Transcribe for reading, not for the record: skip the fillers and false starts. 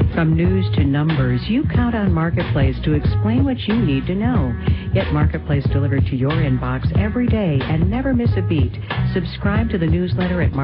From news to numbers, you count on Marketplace to explain what you need to know. Get Marketplace delivered to your inbox every day and never miss a beat. Subscribe to the newsletter at